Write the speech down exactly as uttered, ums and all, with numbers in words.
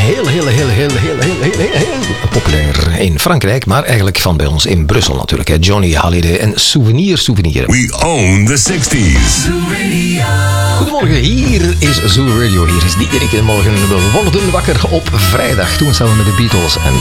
heel, heel, heel, heel, heel, heel, heel, heel, heel populair in Frankrijk, maar eigenlijk van bij ons in Brussel natuurlijk. Hè. Johnny Hallyday en Souvenir, Souvenir. We own the sixties. Zoo Radio. Goedemorgen, hier is Zoo Radio. Hier is Diederik en morgen we worden wakker op vrijdag. Toen samen met de Beatles en